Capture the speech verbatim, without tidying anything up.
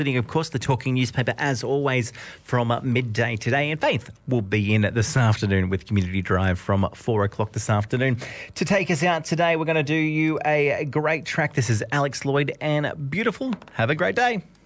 Of course, the Talking Newspaper, as always, from midday today. And Faith will be in this afternoon with Community Drive from four o'clock this afternoon. To take us out today, we're going to do you a great track. This is Alex Lloyd and Beautiful. Have a great day.